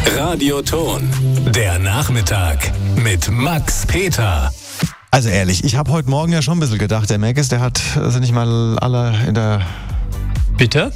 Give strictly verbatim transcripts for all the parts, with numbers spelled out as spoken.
Radioton. Der Nachmittag mit Max Peter. Also ehrlich, ich habe heute Morgen ja schon ein bisschen gedacht, der Mackes, der hat, sind nicht mal alle in der... Bitte?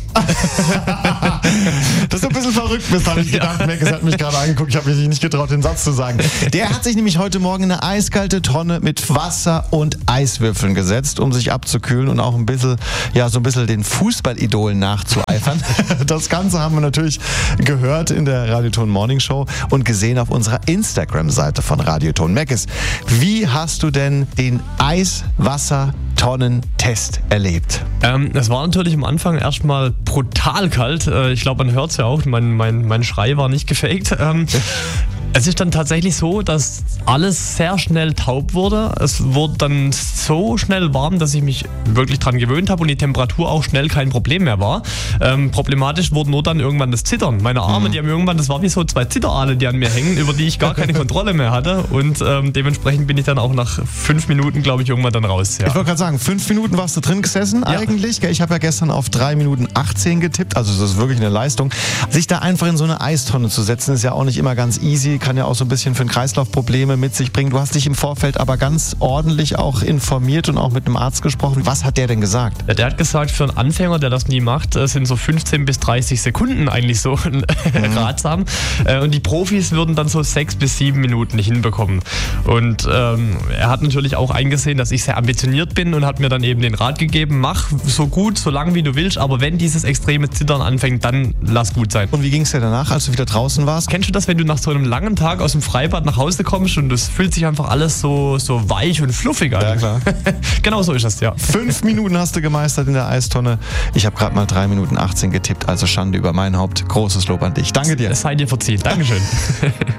Dass du ein bisschen verrückt bist, habe ich gedacht. Ja. Mackes hat mich gerade angeguckt, ich habe mich nicht getraut, den Satz zu sagen. Der hat sich nämlich heute Morgen in eine eiskalte Tonne mit Wasser und Eiswürfeln gesetzt, um sich abzukühlen und auch ein bisschen, ja, so ein bisschen den Fußballidolen nachzueifern. Das Ganze haben wir natürlich gehört in der Radioton Morning Show und gesehen auf unserer Instagram-Seite von Radioton. Mackes, wie hast du denn den Eiswasser-Tonnen-Test erlebt? Ähm, es war natürlich am Anfang erstmal brutal kalt. Äh, ich glaube, man hört es ja auch. Mein, mein, mein Schrei war nicht gefaked. Ähm, es ist dann tatsächlich so, dass alles sehr schnell taub wurde. Es wurde dann so schnell warm, dass ich mich wirklich dran gewöhnt habe und die Temperatur auch schnell kein Problem mehr war. Ähm, problematisch wurde nur dann irgendwann das Zittern. Meine Arme, mhm. die haben irgendwann, das war wie so zwei Zitterale, die an mir hängen, über die ich gar keine Kontrolle mehr hatte. Und ähm, dementsprechend bin ich dann auch nach fünf Minuten, glaube ich, irgendwann dann raus. Ja. Ich wollte gerade sagen, fünf Minuten warst du drin gesessen ja. eigentlich. Ich habe ja gestern auf drei Minuten achtzehn getippt, also das ist wirklich eine Leistung. Sich da einfach in so eine Eistonne zu setzen, ist ja auch nicht immer ganz easy, kann ja auch so ein bisschen für den Kreislauf Probleme mit sich bringen. Du hast dich im Vorfeld aber ganz ordentlich auch informiert und auch mit einem Arzt gesprochen. Was hat der denn gesagt? Ja, der hat gesagt, für einen Anfänger, der das nie macht, sind so fünfzehn bis dreißig Sekunden eigentlich so mhm. ratsam. Und die Profis würden dann so sechs bis sieben Minuten nicht hinbekommen. Und ähm, er hat natürlich auch eingesehen, dass ich sehr ambitioniert bin und hat mir dann eben den Rat gegeben, mach so gut, so lang wie du willst, aber wenn dieses extreme Zittern anfängt, dann lass gut sein. Und wie ging es dir danach, als du wieder draußen warst? Kennst du das, wenn du nach so einem langen Tag aus dem Freibad nach Hause kommst und es fühlt sich einfach alles so, so weich und fluffig an? Ja, klar. Genau so ist es, ja. Fünf Minuten hast du gemeistert in der Eistonne. Ich habe gerade mal drei Minuten achtzehn getippt, also Schande über mein Haupt. Großes Lob an dich. Danke dir. Es sei dir verziehen. Dankeschön.